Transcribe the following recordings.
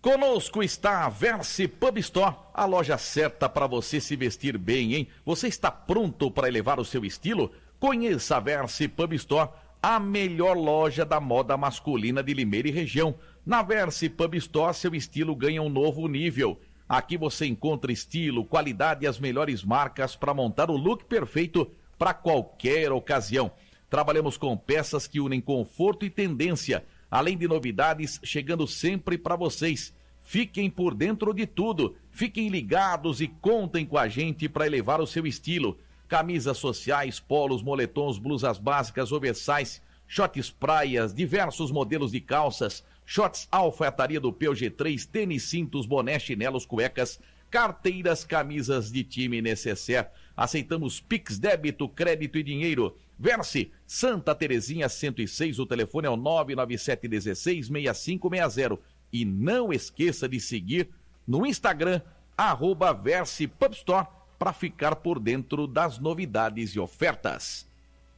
Conosco está a Versi Pub Store, a loja certa para você se vestir bem, hein? Você está pronto para elevar o seu estilo? Conheça a Versi Pub Store, a melhor loja da moda masculina de Limeira e região. Na Versi Pub Store, seu estilo ganha um novo nível. Aqui você encontra estilo, qualidade e as melhores marcas para montar o look perfeito para qualquer ocasião. Trabalhamos com peças que unem conforto e tendência, além de novidades chegando sempre para vocês. Fiquem por dentro de tudo, fiquem ligados e contem com a gente para elevar o seu estilo. Camisas sociais, polos, moletons, blusas básicas, oversize, shorts praias, diversos modelos de calças, shorts alfaiataria do PG3, tênis, cintos, boné, chinelos, cuecas, carteiras, camisas de time necessaire. Aceitamos Pix, débito, crédito e dinheiro. Versi, Santa Terezinha 106, o telefone é o 997166560. E não esqueça de seguir no Instagram, @VersiPubStore, para ficar por dentro das novidades e ofertas.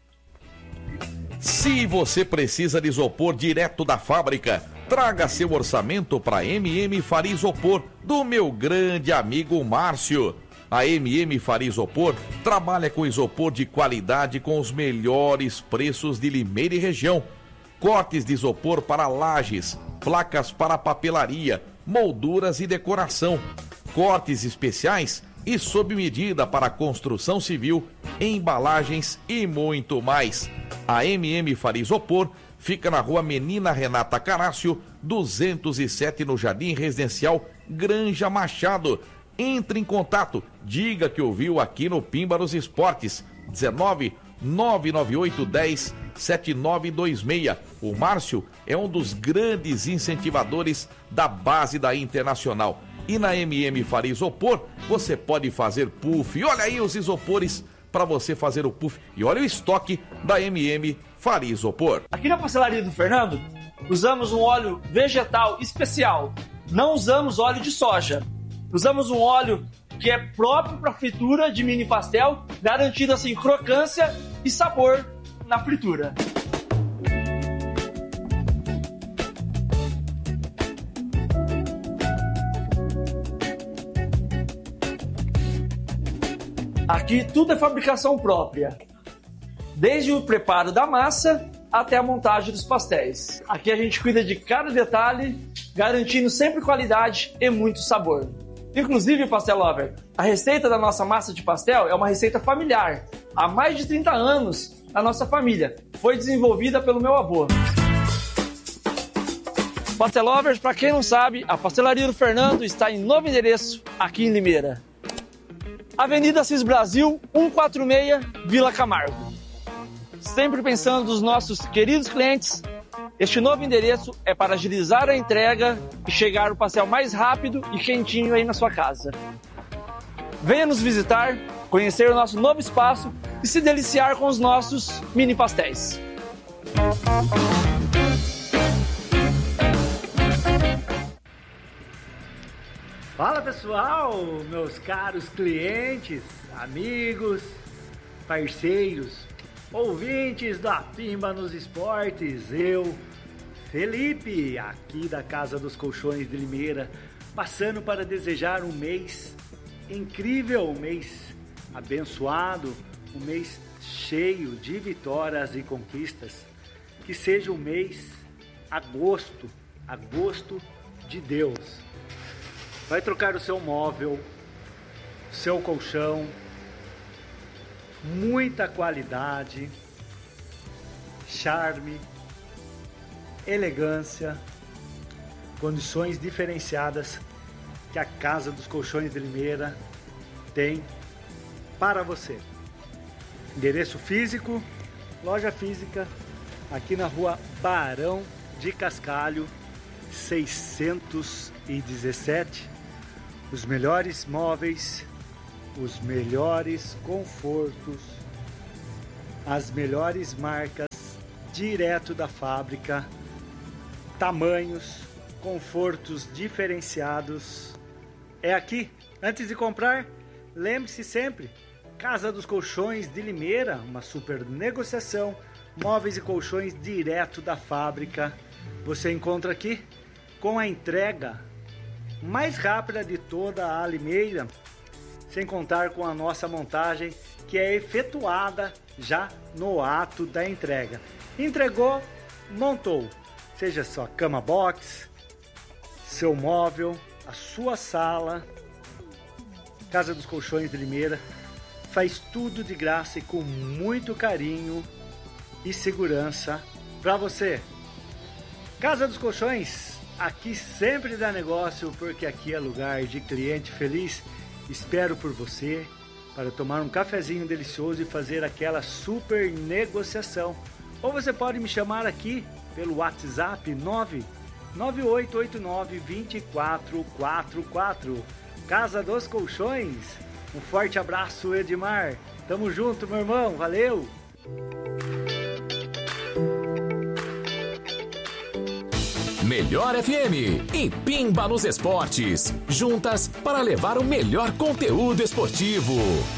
Se você precisa de isopor direto da fábrica, traga seu orçamento para MM Faria Isopor, do meu grande amigo Márcio. A MM Faria Isopor trabalha com isopor de qualidade com os melhores preços de Limeira e região. Cortes de isopor para lajes, placas para papelaria, molduras e decoração, cortes especiais e sob medida para construção civil, embalagens e muito mais. A MM Faria Isopor fica na rua Menina Renata Carácio, 207, no Jardim Residencial Granja Machado. Entre em contato, diga que ouviu aqui no Pimba nos Esportes, 19-998-10-7926. O Márcio é um dos grandes incentivadores da base da Internacional. E na MM Faria Isopor, você pode fazer puff. E olha aí os isopores para você fazer o puff. E olha o estoque da MM Faria Isopor. Aqui na pastelaria do Fernando, usamos um óleo vegetal especial. Não usamos óleo de soja. Usamos um óleo que é próprio para fritura de mini pastel, garantindo assim crocância e sabor na fritura. Aqui tudo é fabricação própria, desde o preparo da massa até a montagem dos pastéis. Aqui a gente cuida de cada detalhe, garantindo sempre qualidade e muito sabor. Inclusive, Pastel Lover, a receita da nossa massa de pastel é uma receita familiar. Há mais de 30 anos, na nossa família. Foi desenvolvida pelo meu avô. Pastel Lovers, para quem não sabe, a Pastelaria do Fernando está em novo endereço, aqui em Limeira. Avenida Assis Brasil, 146, Vila Camargo. Sempre pensando nos nossos queridos clientes, este novo endereço é para agilizar a entrega e chegar o pastel mais rápido e quentinho aí na sua casa. Venha nos visitar, conhecer o nosso novo espaço e se deliciar com os nossos mini pastéis. Fala pessoal, meus caros clientes, amigos, parceiros, ouvintes da Pimba nos Esportes, eu, Felipe, aqui da Casa dos Colchões de Limeira, passando para desejar um mês incrível, um mês abençoado, um mês cheio de vitórias e conquistas, que seja um mês agosto de Deus. Vai trocar o seu móvel, seu colchão, muita qualidade, charme, elegância, condições diferenciadas que a Casa dos Colchões de Limeira tem para você. Endereço físico, loja física, aqui na rua Barão de Cascalho, 617. Os melhores móveis, os melhores confortos, as melhores marcas, direto da fábrica, tamanhos, confortos diferenciados. É aqui. Antes de comprar, lembre-se sempre, Casa dos Colchões de Limeira, uma super negociação, móveis e colchões direto da fábrica. Você encontra aqui com a entrega mais rápida de toda a Limeira, sem contar com a nossa montagem que é efetuada já no ato da entrega. Entregou, montou, seja sua cama box, seu móvel, a sua sala. Casa dos Colchões de Limeira faz tudo de graça e com muito carinho e segurança para você. Casa dos Colchões, aqui sempre dá negócio, porque aqui é lugar de cliente feliz. Espero por você para tomar um cafezinho delicioso e fazer aquela super negociação. Ou você pode me chamar aqui pelo WhatsApp 99889-2444. Casa dos Colchões. Um forte abraço, Edmar. Tamo junto, meu irmão. Valeu! Melhor FM e Pimba nos Esportes. Juntas para levar o melhor conteúdo esportivo.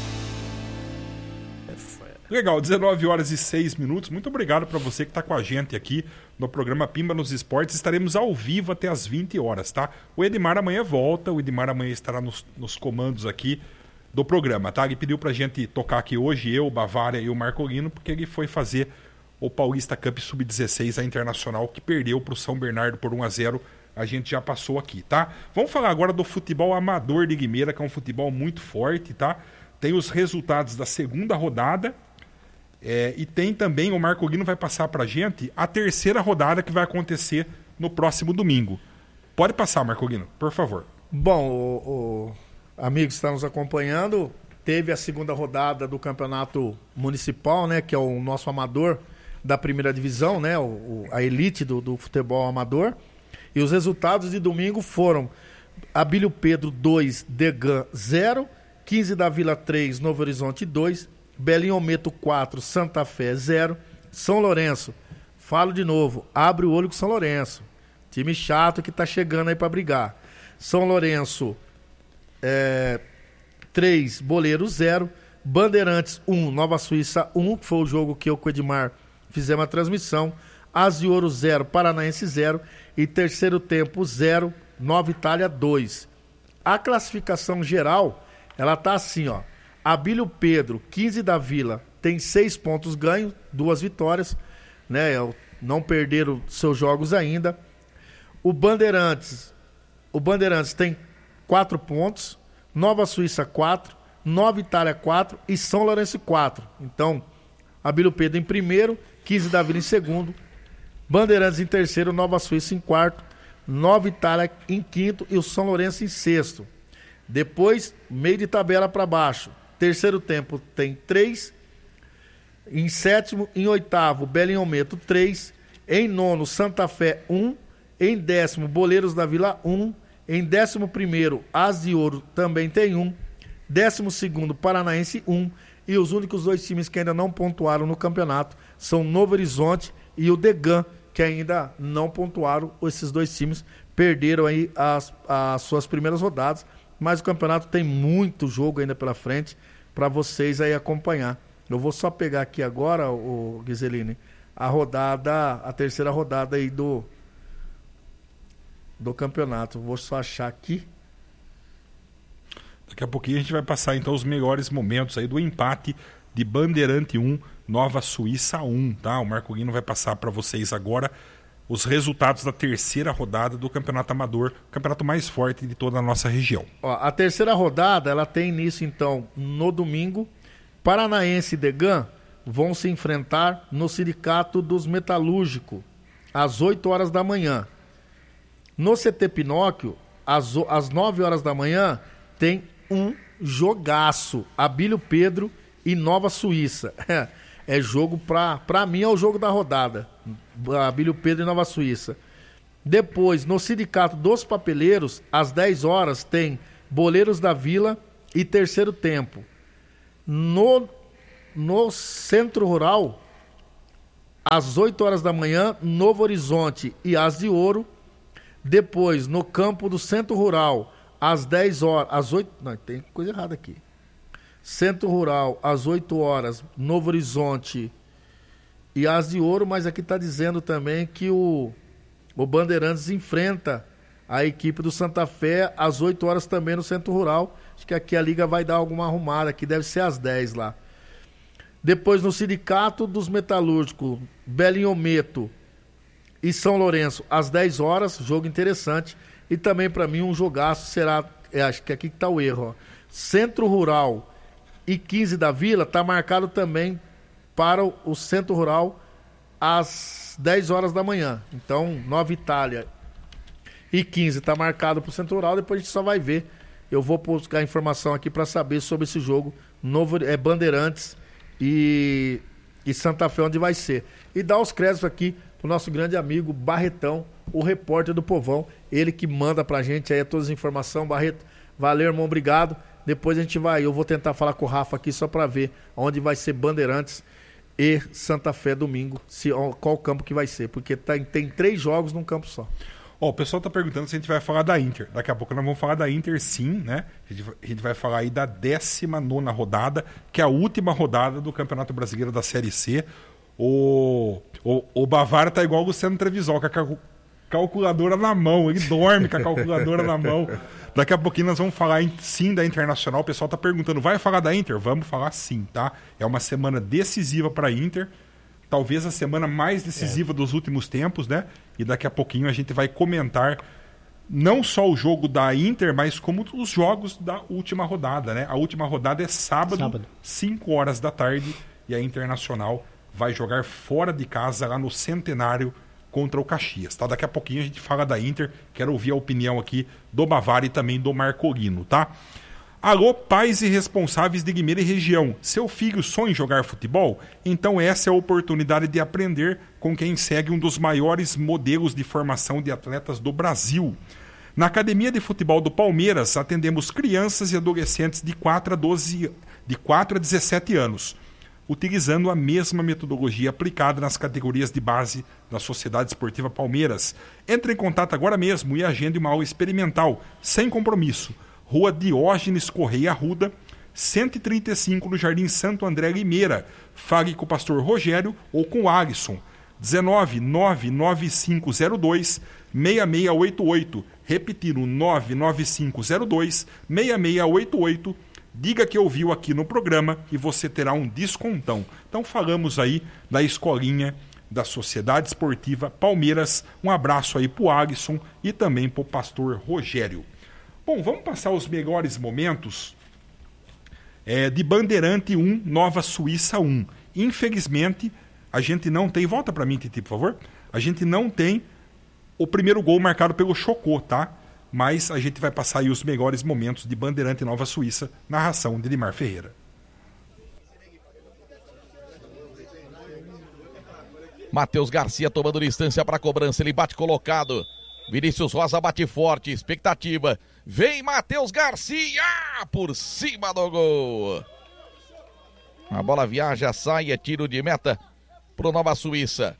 Legal, 19h06. Muito obrigado para você que está com a gente aqui no programa Pimba nos Esportes. Estaremos ao vivo até as 20 horas, tá? O Edmar amanhã volta, o Edmar amanhã estará nos comandos aqui do programa, tá? Ele pediu pra gente tocar aqui hoje, eu, o Bavária e o Marcolino, porque ele foi fazer o Paulista Cup Sub-16, a Internacional, que perdeu pro São Bernardo por 1-0. A gente já passou aqui, tá? Vamos falar agora do futebol amador de Limeira, que é um futebol muito forte, tá? Tem os resultados da segunda rodada e tem também, o Marcolino vai passar pra gente, a terceira rodada que vai acontecer no próximo domingo. Pode passar, Marcolino, por favor. Bom, o amigo que está nos acompanhando, teve a segunda rodada do campeonato municipal, né, que é o nosso amador da primeira divisão, né, a elite do futebol amador. E os resultados de domingo foram Abílio Pedro 2, Degan 0, 15 da Vila 3, Novo Horizonte 2, Belinhometo 4, Santa Fé 0, São Lourenço, falo de novo, abre o olho com São Lourenço, time chato que tá chegando aí para brigar. São Lourenço 3, Boleiro 0, Bandeirantes 1, Nova Suíça 1, que foi o jogo que eu com o Edmar fizemos a transmissão, Azioro 0, Paranaense 0 e terceiro tempo 0, Nova Itália 2. A classificação geral, ela tá assim, ó. Abílio Pedro, 15 da Vila, tem 6 pontos ganhos, 2 vitórias, né? Não perderam seus jogos ainda. O Bandeirantes tem 4 pontos, Nova Suíça 4, Nova Itália 4 e São Lourenço 4. Então, Abílio Pedro em primeiro, 15 da Vila em segundo, Bandeirantes em terceiro, Nova Suíça em quarto, Nova Itália em quinto e o São Lourenço em sexto. Depois, meio de tabela para baixo. Terceiro tempo tem 3. Em sétimo, em oitavo, Belinhometo 3. Em nono, Santa Fé 1. Em décimo, Boleiros da Vila 1. Em 11º, As de Ouro também tem 1. 12º, Paranaense 1. E os únicos 2 times que ainda não pontuaram no campeonato são Novo Horizonte e o Degan, que ainda não pontuaram. Esses 2 times perderam aí as suas primeiras rodadas, mas o campeonato tem muito jogo ainda pela frente para vocês aí acompanhar. Eu vou só pegar aqui agora, o Ghiseline, a terceira rodada aí do campeonato. Vou só achar aqui. Daqui a pouquinho a gente vai passar então os melhores momentos aí do empate de Bandeirante 1, Nova Suíça 1, tá? O Marcolino vai passar para vocês agora os resultados da terceira rodada do Campeonato Amador, o campeonato mais forte de toda a nossa região. Ó, a terceira rodada, ela tem início então no domingo. Paranaense e Degan vão se enfrentar no Sindicato dos Metalúrgicos, às 8 horas da manhã. No CT Pinóquio, às 9 horas da manhã, tem um jogaço, Abílio Pedro e Nova Suíça. É jogo pra mim é o jogo da rodada, Abílio Pedro e Nova Suíça. Depois, no Sindicato dos Papeleiros, às 10 horas, tem Boleiros da Vila e terceiro tempo. No Centro Rural, às 8 horas da manhã, Novo Horizonte e As de Ouro. Depois, no campo do Centro Rural, às 10 horas, às 8... Não, tem coisa errada aqui. Centro Rural, às 8 horas, Novo Horizonte e As de Ouro, mas aqui está dizendo também que o Bandeirantes enfrenta a equipe do Santa Fé, às 8 horas também no Centro Rural. Acho que aqui a Liga vai dar alguma arrumada, aqui deve ser às 10 lá. Depois no Sindicato dos Metalúrgicos, Belinhometo e São Lourenço, às 10 horas, jogo interessante. E também para mim um jogaço será, acho que aqui que tá o erro, ó. Centro Rural e 15 da Vila, tá marcado também para o Centro Rural às 10 horas da manhã. Então, Nova Itália e 15 tá marcado pro Centro Rural, depois a gente só vai ver. Eu vou buscar informação aqui para saber sobre esse jogo novo, Bandeirantes e Santa Fé, onde vai ser. E dar os créditos aqui pro nosso grande amigo Barretão, o repórter do Povão, ele que manda pra gente aí todas as informações. Barreto, valeu, irmão, obrigado. Depois a gente vai, eu vou tentar falar com o Rafa aqui só pra ver onde vai ser Bandeirantes e Santa Fé domingo, qual campo que vai ser, porque tem 3 jogos num campo só. O pessoal tá perguntando se a gente vai falar da Inter. Daqui a pouco nós vamos falar da Inter, sim, né? A gente vai falar aí da 19ª rodada, que é a última rodada do Campeonato Brasileiro da Série C. O Bavária tá igual o Luciano Trevisol, com a calculadora na mão. Ele dorme com a calculadora na mão. Daqui a pouquinho nós vamos falar sim da Internacional. O pessoal tá perguntando, vai falar da Inter? Vamos falar sim, tá? É uma semana decisiva para a Inter. Talvez a semana mais decisiva dos últimos tempos, né? E daqui a pouquinho a gente vai comentar não só o jogo da Inter, mas como os jogos da última rodada, né? A última rodada é sábado. 5 horas da tarde, e a Internacional vai jogar fora de casa lá no Centenário contra o Caxias, tá? Daqui a pouquinho a gente fala da Inter. Quero ouvir a opinião aqui do Bavária e também do Marcolino, tá? Alô, pais e responsáveis de Limeira e região. Seu filho sonha em jogar futebol? Então essa é a oportunidade de aprender com quem segue um dos maiores modelos de formação de atletas do Brasil. Na Academia de Futebol do Palmeiras, atendemos crianças e adolescentes de 4 a 17 anos, utilizando a mesma metodologia aplicada nas categorias de base da Sociedade Esportiva Palmeiras. Entre em contato agora mesmo e agende uma aula experimental, sem compromisso. Rua Diógenes Correia Arruda, 135, no Jardim Santo André, Limeira. Fale com o pastor Rogério ou com o Alisson. 1999502-6688. Repetindo, 99502-6688. Diga que ouviu aqui no programa e você terá um descontão. Então falamos aí da escolinha da Sociedade Esportiva Palmeiras. Um abraço aí pro Alisson e também pro pastor Rogério. Bom, vamos passar os melhores momentos de Bandeirante 1, Nova Suíça 1. Infelizmente, a gente não tem... Volta para mim, Titi, por favor. A gente não tem o primeiro gol marcado pelo Chocó, tá? Mas a gente vai passar aí os melhores momentos de Bandeirante Nova Suíça, narração de Edmar Ferreira. Matheus Garcia tomando distância para a cobrança, ele bate colocado. Vinícius Rosa bate forte, expectativa. Vem Matheus Garcia por cima do gol. A bola viaja, sai, é tiro de meta pro Nova Suíça.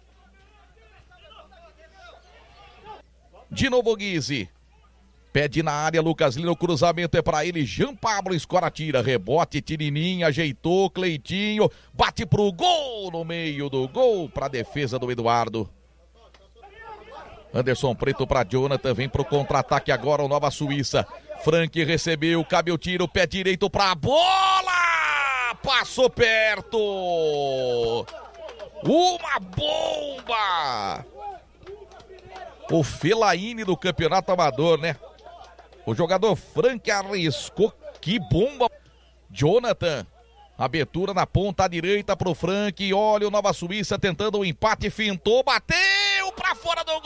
De novo Guise. Pede na área, Lucas Lino, cruzamento é pra ele. Jean Pablo escora, tira, rebote, Tirininha, ajeitou, Cleitinho. Bate pro gol, no meio do gol, pra defesa do Eduardo. Anderson Preto para Jonathan, vem pro contra-ataque agora o Nova Suíça. Frank recebeu, cabe o tiro, pé direito pra bola! Passou perto! Uma bomba! O Fellaini do Campeonato Amador, né? O jogador Frank arriscou, que bomba! Jonathan, abertura na ponta direita pro Frank, olha o Nova Suíça tentando o empate, fintou, bateu pra fora do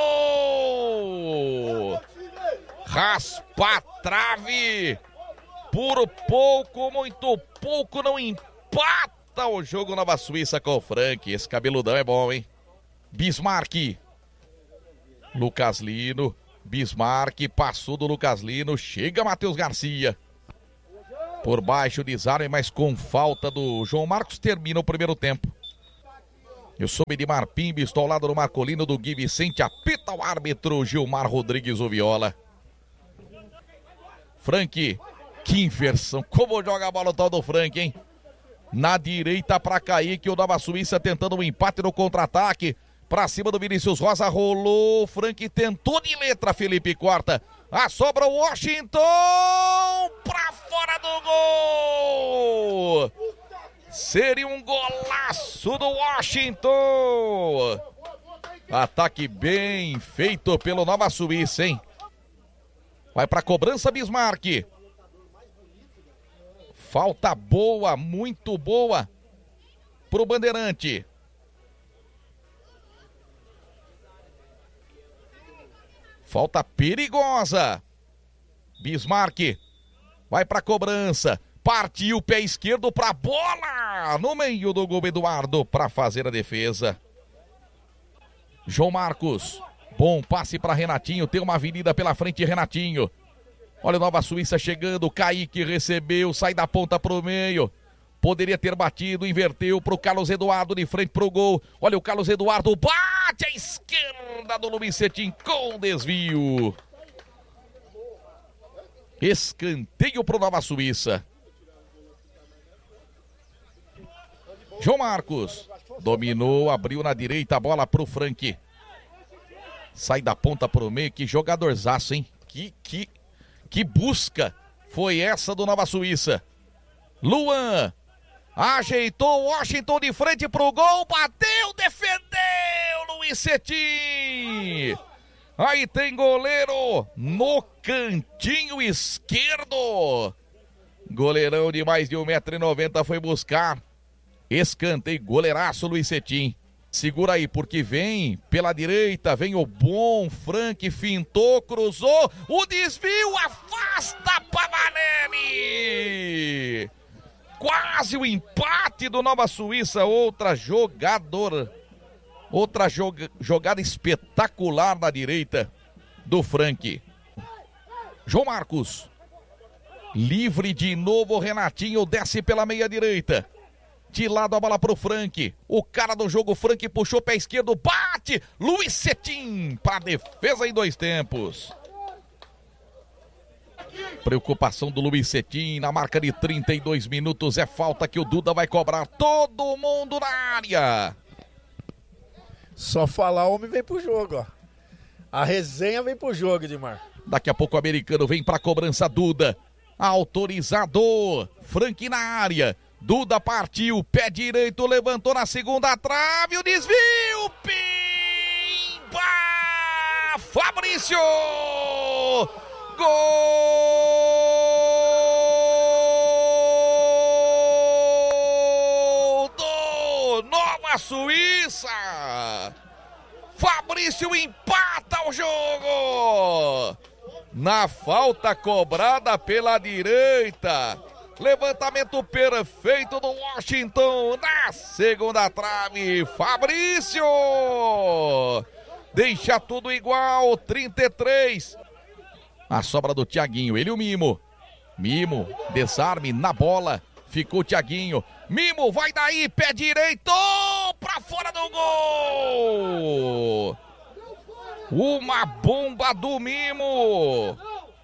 gol! Raspa a trave, por pouco, muito pouco, não empata o jogo Nova Suíça com o Frank. Esse cabeludão é bom, hein? Bismarck, Lucas Lino, Bismarck, passou do Lucas Lino, chega Matheus Garcia. Por baixo, desarme, mas com falta do João Marcos, termina o primeiro tempo. Eu sou Edmar Pimba, estou ao lado do Marcolino, do Gui Vicente, apita o árbitro Gilmar Rodrigues, o Viola. Frank, que inversão, como joga a bola o tal do Frank, hein? Na direita para Kaique, o Nova Suíça tentando um empate no contra-ataque. Pra cima do Vinícius Rosa, rolou, Frank tentou de letra, Felipe corta. A sobra o Washington pra fora do gol. Seria um golaço do Washington. Ataque bem feito pelo Nova Suíça, hein? Vai pra cobrança Bismarck. Falta boa, muito boa pro Bandeirante. Falta perigosa. Bismarck vai pra cobrança. Partiu o pé esquerdo pra bola. No meio do gol, Eduardo pra fazer a defesa. João Marcos. Bom passe pra Renatinho. Tem uma avenida pela frente, Renatinho. Olha o Nova Suíça chegando. Kaique recebeu. Sai da ponta pro meio. Poderia ter batido. Inverteu pro Carlos Eduardo de frente pro gol. Olha o Carlos Eduardo. Bate à esquerda do Luiz Cetim com desvio. Escanteio pro Nova Suíça. João Marcos. Dominou, abriu na direita, a bola pro Frank. Sai da ponta pro meio, que jogadorzaço, hein? Que busca foi essa do Nova Suíça? Luan. Ajeitou, Washington de frente pro gol, bateu, defendeu, Luiz Cetim. Aí tem goleiro no cantinho esquerdo. Goleirão de mais de 1,90 m foi buscar. Escanteio, goleiraço Luiz Cetim. Segura aí, porque vem pela direita, vem o bom Frank, fintou, cruzou, o desvio, afasta Pavanelli. Quase o empate do Nova Suíça, outra jogada espetacular na direita do Frank. João Marcos, livre de novo, Renatinho desce pela meia direita. De lado a bola pro Frank. O cara do jogo, Frank puxou pé esquerdo, bate! Luiz Cetim para defesa em 2 tempos. Preocupação do Luiz Cetim na marca de 32 minutos. É falta que o Duda vai cobrar. Todo mundo na área. Só falar, o homem vem pro jogo, ó. A resenha vem pro jogo, Edmar. Daqui a pouco o americano vem pra cobrança, Duda. Autorizador. Frank na área. Duda partiu, pé direito, levantou na segunda trave, o desvio, pimba! Fabrício! Gol do Nova Suíça! Fabrício empata o jogo! Na falta cobrada pela direita. Levantamento perfeito do Washington na segunda trave. Fabrício deixa tudo igual. 33. A sobra do Thiaguinho. Ele e o Mimo. Mimo, desarme na bola. Ficou o Thiaguinho. Mimo vai daí, pé direito pra fora do gol. Uma bomba do Mimo.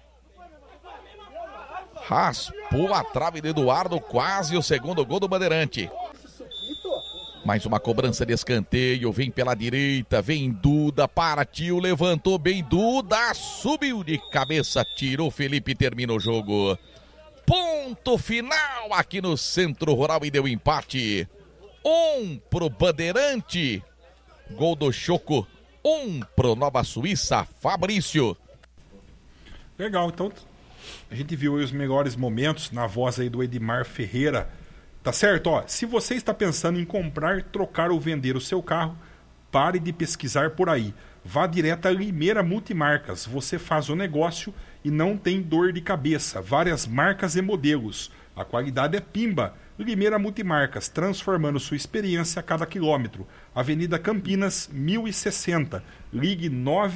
Raspou a trave de Eduardo, quase o segundo gol do Bandeirante. Mais uma cobrança de escanteio, vem pela direita, vem Duda, partiu, levantou bem Duda, subiu de cabeça, tirou Felipe, termina o jogo. Ponto final aqui no Centro Rural e deu empate. 1 pro Bandeirante, gol do Choco, 1 pro Nova Suíça, Fabrício. Legal, então... A gente viu aí os melhores momentos na voz aí do Edmar Ferreira. Tá certo? Ó, se você está pensando em comprar, trocar ou vender o seu carro, pare de pesquisar por aí. Vá direto a Limeira Multimarcas. Você faz o negócio e não tem dor de cabeça. Várias marcas e modelos. A qualidade é pimba. Limeira Multimarcas, transformando sua experiência a cada quilômetro. Avenida Campinas, 1060. Ligue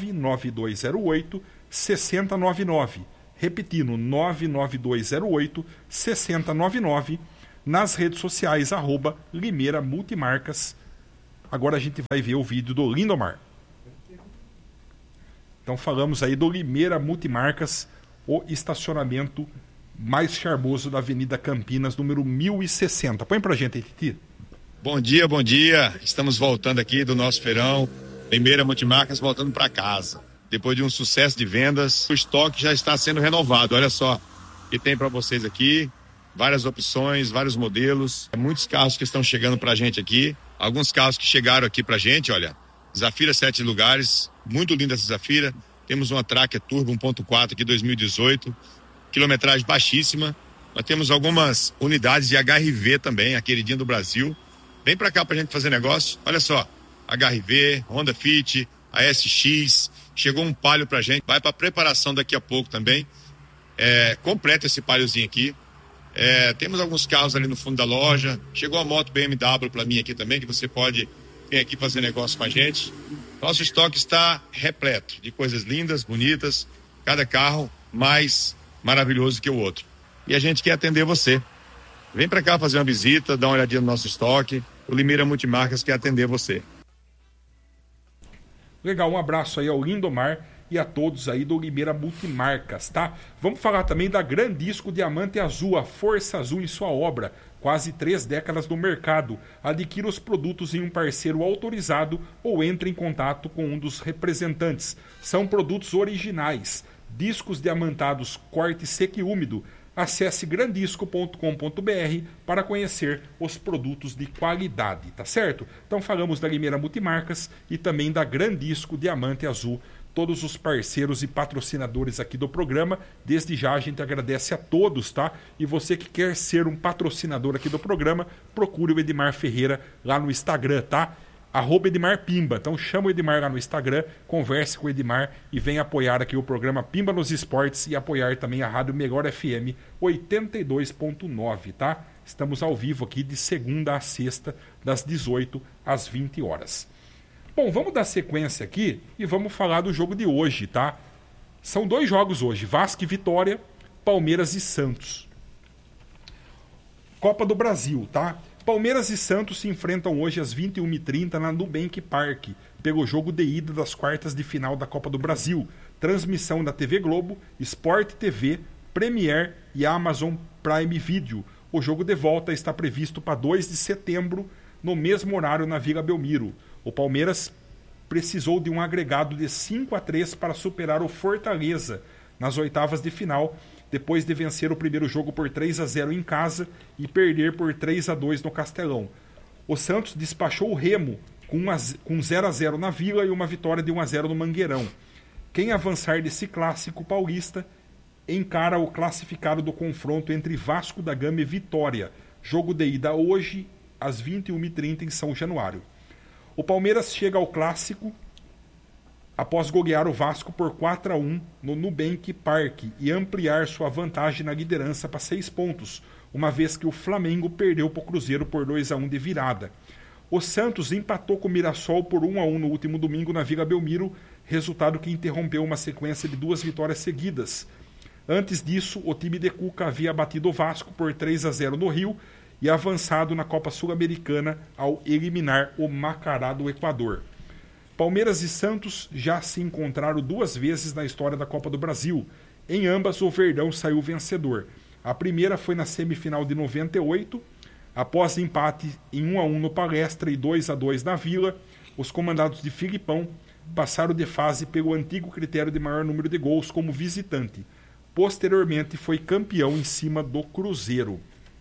99208-6099. Repetindo, 99208-6099, nas redes sociais, @Limeira Multimarcas. Agora a gente vai ver o vídeo do Lindomar. Então falamos aí do Limeira Multimarcas, o estacionamento mais charmoso da Avenida Campinas, número 1060. Põe pra gente aí, Titi. Bom dia, bom dia. Estamos voltando aqui do nosso feirão. Limeira Multimarcas voltando para casa. Depois de um sucesso de vendas, o estoque já está sendo renovado. Olha só o que tem para vocês aqui. Várias opções, vários modelos. Muitos carros que estão chegando para a gente aqui. Alguns carros que chegaram aqui para a gente, olha. Zafira 7 lugares. Muito linda essa Zafira. Temos uma Tracker Turbo 1.4 aqui 2018. Quilometragem baixíssima. Nós temos algumas unidades de HRV também, a queridinha do Brasil. Vem para cá para a gente fazer negócio. Olha só. HRV, Honda Fit, a SX. Chegou um Palio para a gente. Vai para preparação daqui a pouco também. Completa esse Paliozinho aqui. Temos alguns carros ali no fundo da loja. Chegou a moto BMW para mim aqui também, que você pode vir aqui fazer negócio com a gente. Nosso estoque está repleto de coisas lindas, bonitas. Cada carro mais maravilhoso que o outro. E a gente quer atender você. Vem para cá fazer uma visita, dá uma olhadinha no nosso estoque. O Limeira Multimarcas quer atender você. Legal, um abraço aí ao Lindomar e a todos aí do Limeira Multimarcas, tá? Vamos falar também da Grandisco Diamante Azul, a força azul em sua obra. Quase 3 décadas no mercado. Adquira os produtos em um parceiro autorizado ou entre em contato com um dos representantes. São produtos originais. Discos diamantados corte seco e úmido. Acesse grandisco.com.br para conhecer os produtos de qualidade, tá certo? Então falamos da Limeira Multimarcas e também da Grandisco Diamante Azul, todos os parceiros e patrocinadores aqui do programa. Desde já a gente agradece a todos, tá? E você que quer ser um patrocinador aqui do programa, procure o Edmar Ferreira lá no Instagram, tá? @Edmar Pimba. Então chama o Edmar lá no Instagram, converse com o Edmar e venha apoiar aqui o programa Pimba nos Esportes e apoiar também a Rádio Melhor FM 82.9, tá? Estamos ao vivo aqui de segunda a sexta, das 18 às 20 horas. Bom, vamos dar sequência aqui e vamos falar do jogo de hoje, tá? São 2 jogos hoje, Vasco e Vitória, Palmeiras e Santos. Copa do Brasil, tá? Palmeiras e Santos se enfrentam hoje às 21h30 na Nubank Park, pelo jogo de ida das quartas de final da Copa do Brasil. Transmissão da TV Globo, Sport TV, Premier e Amazon Prime Video. O jogo de volta está previsto para 2 de setembro, no mesmo horário na Vila Belmiro. O Palmeiras precisou de um agregado de 5-3 para superar o Fortaleza nas oitavas de final, depois de vencer o primeiro jogo por 3-0 em casa e perder por 3-2 no Castelão. O Santos despachou o Remo com 0-0 na Vila e uma vitória de 1-0 no Mangueirão. Quem avançar desse clássico paulista encara o classificado do confronto entre Vasco da Gama e Vitória. Jogo de ida hoje às 21h30 em São Januário. O Palmeiras chega ao clássico após golear o Vasco por 4-1 no Nubank Park e ampliar sua vantagem na liderança para 6 pontos, uma vez que o Flamengo perdeu para o Cruzeiro por 2-1 de virada. O Santos empatou com o Mirassol por 1-1 no último domingo na Vila Belmiro, resultado que interrompeu uma sequência de 2 vitórias seguidas. Antes disso, o time de Cuca havia batido o Vasco por 3-0 no Rio e avançado na Copa Sul-Americana ao eliminar o Macará do Equador. Palmeiras e Santos já se encontraram 2 vezes na história da Copa do Brasil. Em ambas, o Verdão saiu vencedor. A primeira foi na semifinal de 98, após empate em 1-1 no Palestra e 2-2 na Vila. Os comandados de Filipão passaram de fase pelo antigo critério de maior número de gols como visitante. Posteriormente, foi campeão em cima do Cruzeiro.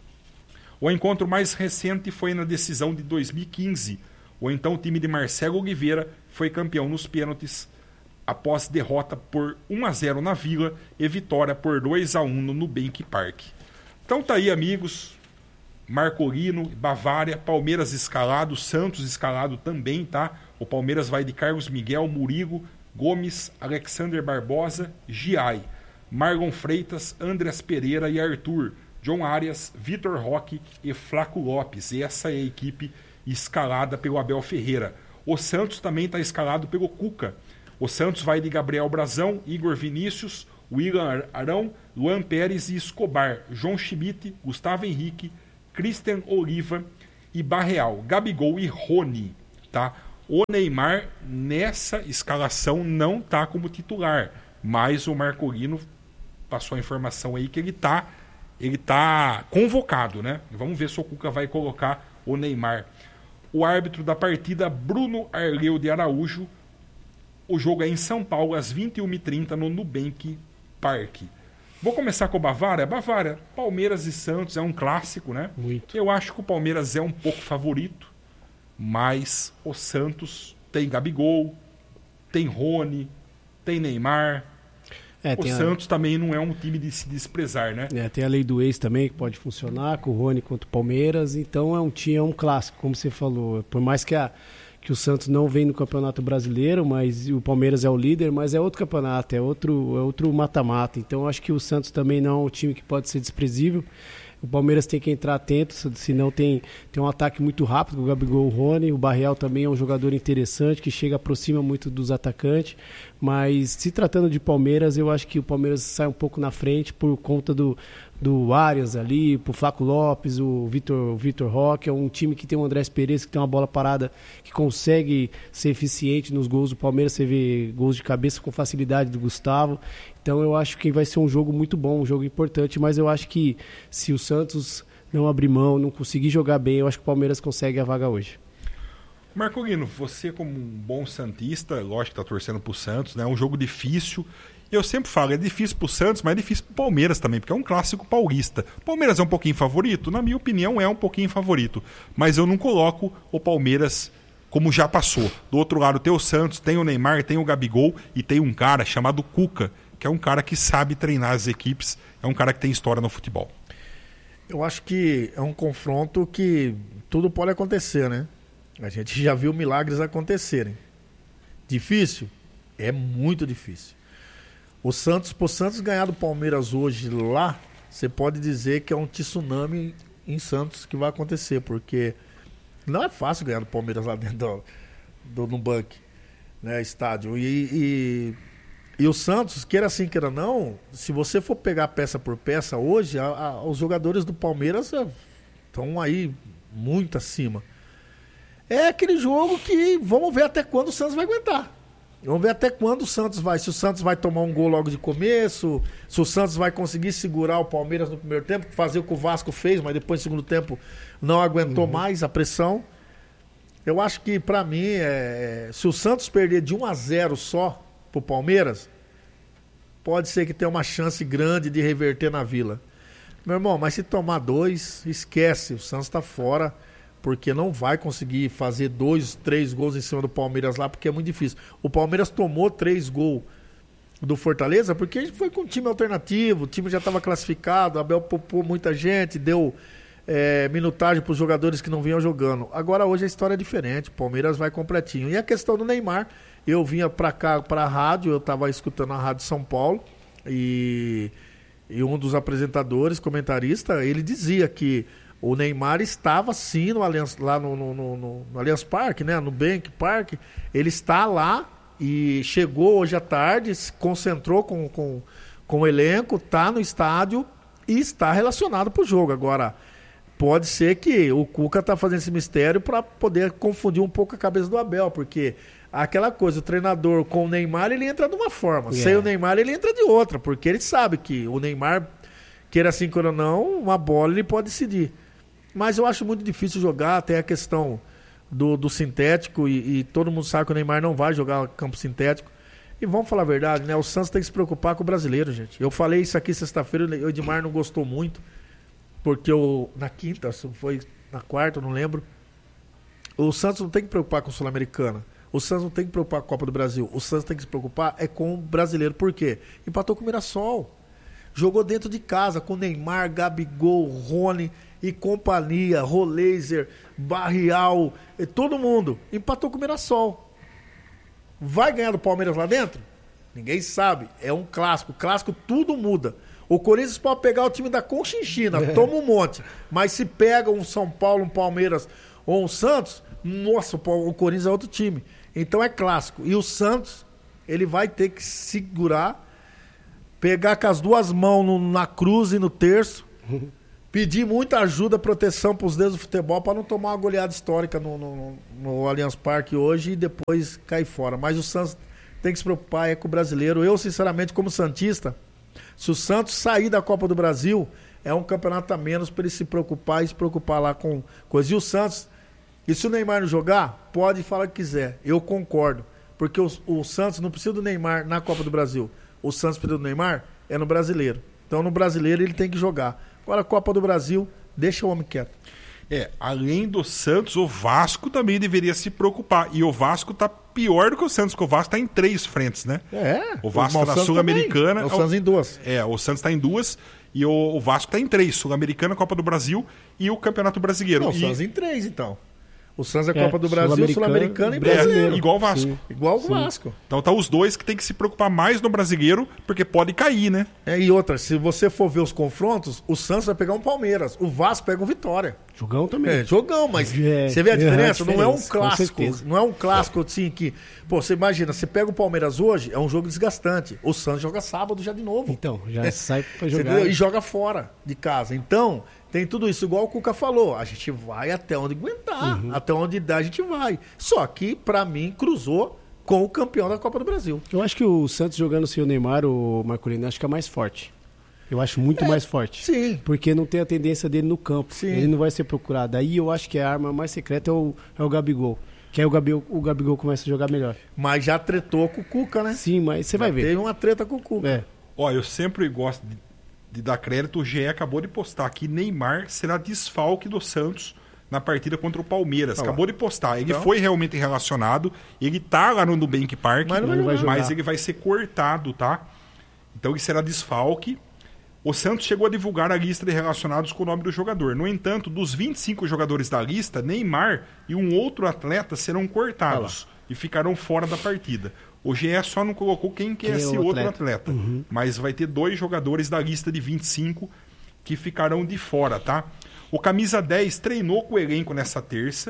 O encontro mais recente foi na decisão de 2015. O então time de Marcelo Oliveira foi campeão nos pênaltis após derrota por 1-0 na Vila e vitória por 2-1 no Nubank Park. Então tá aí, amigos. Marcolino, Bavária, Palmeiras escalado, Santos escalado também, tá? O Palmeiras vai de Carlos Miguel, Murilo, Gomes, Alexander Barbosa, Giai, Marlon Freitas, Andreas Pereira e Arthur, John Arias, Vitor Roque e Flaco Lopes. Essa é a equipe escalada pelo Abel Ferreira. O Santos também está escalado pelo Cuca. O Santos vai de Gabriel Brazão, Igor Vinícius, William Arão, Luan Pérez e Escobar, João Schmidt, Gustavo Henrique, Christian Oliva e Barreal, Gabigol e Rony. Tá? O Neymar nessa escalação não está como titular, mas o Marcolino passou a informação aí que ele tá convocado, né? Vamos ver se o Cuca vai colocar o Neymar. O árbitro da partida, Bruno Arleu de Araújo. O jogo é em São Paulo, às 21h30, no Nubank Park. Vou começar com o Bavária. Bavária, Palmeiras e Santos é um clássico, né? Muito. Eu acho que o Palmeiras é um pouco favorito, mas o Santos tem Gabigol, tem Rony, tem Neymar. Santos também não é um time de se desprezar, né? Tem a lei do ex também, que pode funcionar, com o Rony contra o Palmeiras. Então é um clássico, como você falou. Por mais que o Santos não vem no Campeonato Brasileiro, mas o Palmeiras é o líder, mas é outro campeonato, é outro mata-mata. Então eu acho que o Santos também não é um time que pode ser desprezível. O Palmeiras tem que entrar atento, senão tem um ataque muito rápido com o Gabigol e o Rony. O Barreal também é um jogador interessante, que aproxima muito dos atacantes. Mas se tratando de Palmeiras, eu acho que o Palmeiras sai um pouco na frente por conta do Arias ali, pro Flaco Lopes, o Vitor Roque. É um time que tem o Andrés Pereira, que tem uma bola parada, que consegue ser eficiente nos gols do Palmeiras. Você vê gols de cabeça com facilidade do Gustavo. Então eu acho que vai ser um jogo muito bom, um jogo importante, mas eu acho que se o Santos não abrir mão, não conseguir jogar bem, eu acho que o Palmeiras consegue a vaga hoje. Marcolino, você como um bom santista, lógico que está torcendo para o Santos, né? É um jogo difícil. Eu sempre falo, é difícil para o Santos, mas é difícil para o Palmeiras também, porque é um clássico paulista. O Palmeiras é um pouquinho favorito? Na minha opinião, é um pouquinho favorito. Mas eu não coloco o Palmeiras como já passou. Do outro lado tem o Santos, tem o Neymar, tem o Gabigol e tem um cara chamado Cuca, que é um cara que sabe treinar as equipes, é um cara que tem história no futebol. Eu acho que é um confronto que tudo pode acontecer, né? A gente já viu milagres acontecerem. Difícil? É muito difícil. Pro Santos ganhar do Palmeiras hoje lá, você pode dizer que é um tsunami em Santos que vai acontecer, porque não é fácil ganhar do Palmeiras lá dentro do Nubank, né, estádio. E o Santos, queira sim, queira não, se você for pegar peça por peça hoje, os jogadores do Palmeiras estão aí muito acima. É aquele jogo que vamos ver até quando o Santos vai aguentar. Vamos ver até quando o Santos vai. Se o Santos vai tomar um gol logo de começo, se o Santos vai conseguir segurar o Palmeiras no primeiro tempo, fazer o que o Vasco fez, mas depois no segundo tempo não aguentou mais a pressão. Eu acho que, pra mim, se o Santos perder de 1-0 só pro Palmeiras, pode ser que tenha uma chance grande de reverter na Vila. Meu irmão, mas se tomar 2, esquece, o Santos tá fora, porque não vai conseguir fazer 2, 3 gols em cima do Palmeiras lá, porque é muito difícil. O Palmeiras tomou 3 gols do Fortaleza porque a gente foi com um time alternativo, o time já estava classificado, o Abel poupou muita gente, deu minutagem para os jogadores que não vinham jogando. Agora hoje a história é diferente, o Palmeiras vai completinho. E a questão do Neymar, eu vinha para cá, para a rádio, eu estava escutando a Rádio São Paulo, e um dos apresentadores, comentarista, ele dizia que o Neymar estava sim no Allianz, lá no Allianz Parque, né? No Nubank Park. Ele está lá e chegou hoje à tarde, se concentrou com o elenco, está no estádio e está relacionado para o jogo. Agora, pode ser que o Cuca está fazendo esse mistério para poder confundir um pouco a cabeça do Abel, porque aquela coisa, o treinador com o Neymar, ele entra de uma forma, sem o Neymar ele entra de outra, porque ele sabe que o Neymar, queira assim queira não, uma bola ele pode decidir. Mas eu acho muito difícil jogar, tem a questão do sintético e todo mundo sabe que o Neymar não vai jogar campo sintético. E vamos falar a verdade, né? O Santos tem que se preocupar com o brasileiro, gente. Eu falei isso aqui sexta-feira, o Edmar não gostou muito, porque na quinta, foi na quarta, eu não lembro. O Santos não tem que se preocupar com o Sul-Americana. O Santos não tem que se preocupar com a Copa do Brasil. O Santos tem que se preocupar com o brasileiro. Por quê? Empatou com o Mirassol. Jogou dentro de casa com Neymar, Gabigol, Rony e companhia, Roleiser, Barreal, todo mundo. Empatou com o Mirassol. Vai ganhar do Palmeiras lá dentro? Ninguém sabe. É um clássico. Clássico tudo muda. O Corinthians pode pegar o time da Conchinchina, toma um monte. Mas se pega um São Paulo, um Palmeiras ou um Santos, nossa, o Corinthians é outro time. Então é clássico. E o Santos, ele vai ter que segurar, pegar com as duas mãos na cruz e no terço, pedir muita ajuda, proteção para os deuses do futebol para não tomar uma goleada histórica no Allianz Parque hoje e depois cair fora. Mas o Santos tem que se preocupar com o brasileiro. Eu, sinceramente, como santista, se o Santos sair da Copa do Brasil, é um campeonato a menos para ele se preocupar e se preocupar lá com coisas. E o Santos, e se o Neymar não jogar, pode falar o que quiser. Eu concordo. Porque o Santos não precisa do Neymar na Copa do Brasil. O Santos precisa do Neymar é no Brasileiro. Então no Brasileiro ele tem que jogar. Agora a Copa do Brasil, deixa o homem quieto. Além do Santos, o Vasco também deveria se preocupar. E o Vasco tá pior do que o Santos, porque o Vasco tá em 3 frentes, né? O Vasco tá na Sul-Americana. O Santos em 2. O Santos tá em 2 e o Vasco tá em 3. Sul-Americana, Copa do Brasil e o Campeonato Brasileiro. Não, o Santos em 3, então. O Santos é Copa do Brasil, Sul-Americano e Brasileiro. Igual o Vasco. Sim. Igual o Vasco. Então tá os dois que tem que se preocupar mais no Brasileiro, porque pode cair, né? E outra, se você for ver os confrontos, o Santos vai pegar um Palmeiras, o Vasco pega um Vitória. Jogão também. Jogão, mas você vê a diferença? Não é um clássico. Não é um clássico assim que... Pô, você imagina, você pega o Palmeiras hoje, é um jogo desgastante. O Santos joga sábado já de novo. Então, já sai pra jogar. E joga fora de casa. Então... Tem tudo isso, igual o Cuca falou. A gente vai até onde aguentar. Até onde dá, a gente vai. Só que, pra mim, cruzou com o campeão da Copa do Brasil. Eu acho que o Santos jogando sem o Neymar, o Marcolino, acho que é mais forte. Eu acho muito mais forte. Sim. Porque não tem a tendência dele no campo. Sim. Ele não vai ser procurado. Aí eu acho que a arma mais secreta é o Gabigol. Que aí o Gabigol começa a jogar melhor. Mas já tretou com o Cuca, né? Sim, mas você vai ver. Teve uma treta com o Cuca. Eu sempre gosto de dar crédito. O GE acabou de postar aqui: Neymar será desfalque do Santos na partida contra o Palmeiras. Acabou de postar. Ele foi realmente relacionado. Ele tá lá no Nubank Park, mas ele vai ser cortado, tá? Então ele será desfalque. O Santos chegou a divulgar a lista de relacionados com o nome do jogador. No entanto, dos 25 jogadores da lista, Neymar e um outro atleta serão cortados e ficarão fora da partida. O GE só não colocou quem é esse outro atleta. Mas vai ter 2 jogadores da lista de 25 que ficarão de fora, tá? O camisa 10 treinou com o elenco nessa terça.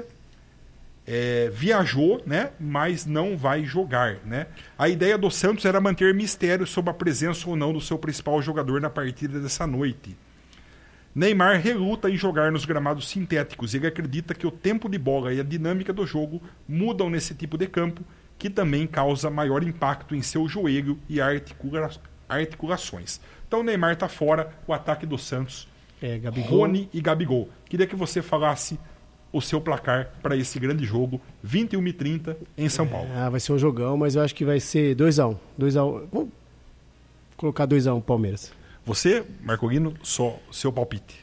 Viajou, né? Mas não vai jogar, né? A ideia do Santos era manter mistério sobre a presença ou não do seu principal jogador na partida dessa noite. Neymar reluta em jogar nos gramados sintéticos. Ele acredita que o tempo de bola e a dinâmica do jogo mudam nesse tipo de campo, que também causa maior impacto em seu joelho e articulações. Então o Neymar está fora, o ataque do Santos, Gabigol. Rony e Gabigol. Queria que você falasse o seu placar para esse grande jogo, 21h30 em São Paulo. Vai ser um jogão, mas eu acho que vai ser 2-1. Vamos colocar 2-1 Palmeiras. Você, Marcolino, só seu palpite.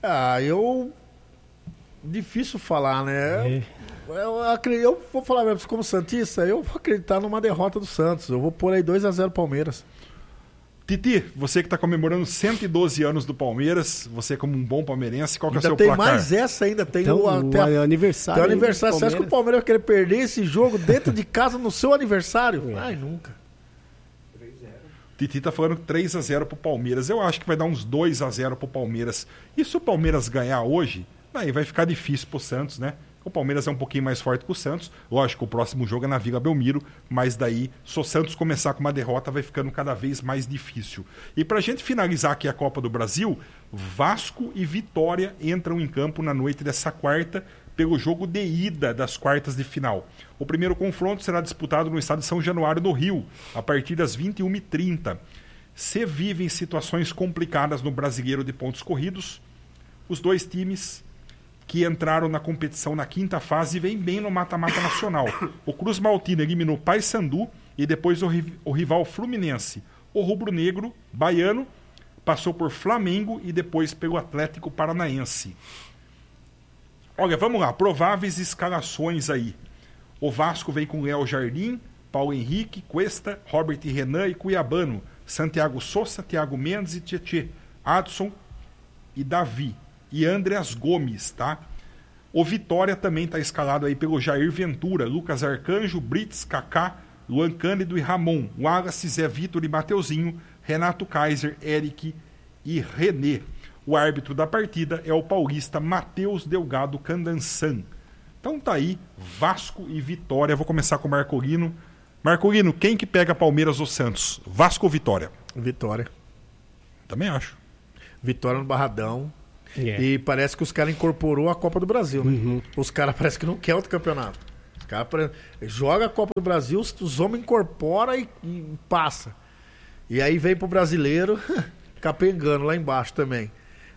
Difícil falar, né? Eu vou falar mesmo, como santista, eu vou acreditar numa derrota do Santos. Eu vou pôr aí 2-0 Palmeiras. Titi, você que está comemorando 112 anos do Palmeiras, você como um bom palmeirense, qual que é o seu placar? Tem mais essa ainda, tem então, o aniversário. Tem o aniversário. Você acha que o Palmeiras vai querer perder esse jogo dentro de casa no seu aniversário? Ai, nunca. Titi tá falando 3-0 pro Palmeiras. Eu acho que vai dar uns 2-0 pro Palmeiras. E se o Palmeiras ganhar hoje, aí vai ficar difícil pro Santos, né? O Palmeiras é um pouquinho mais forte que o Santos. Lógico, o próximo jogo é na Vila Belmiro, mas daí, se o Santos começar com uma derrota, vai ficando cada vez mais difícil. E pra gente finalizar aqui a Copa do Brasil, Vasco e Vitória entram em campo na noite dessa quarta, pelo jogo de ida das quartas de final. O primeiro confronto será disputado no estado de São Januário, no Rio, a partir das 21h30. Se vivem situações complicadas no Brasileiro de pontos corridos, os dois times que entraram na competição na quinta fase vêm bem no mata-mata nacional. O Cruz Maltino eliminou Paysandu e depois o rival Fluminense. O rubro-negro baiano passou por Flamengo e depois pelo Atlético Paranaense. Olha, vamos lá, prováveis escalações aí. O Vasco vem com Léo Jardim, Paulo Henrique, Cuesta, Robert Renan e Cuiabano, Santiago Sousa, Thiago Mendes e Tietê, Adson e Davi. E Andreas Gomes, tá? O Vitória também está escalado aí pelo Jair Ventura, Lucas Arcanjo, Brits, Kaká, Luan Cândido e Ramon, Wallace, Zé Vitor e Mateuzinho, Renato Kaiser, Eric e René. O árbitro da partida é o paulista Matheus Delgado Candansan. Então tá aí, Vasco e Vitória. Vou começar com o Marcolino. Marcolino, quem que pega Palmeiras ou Santos? Vasco ou Vitória? Vitória. Também acho. Vitória no Barradão. E parece que os caras incorporou a Copa do Brasil, né? Os caras parecem que não querem outro campeonato. Os caras jogam a Copa do Brasil, os homens incorporam e passa. E aí vem pro brasileiro capengando lá embaixo também.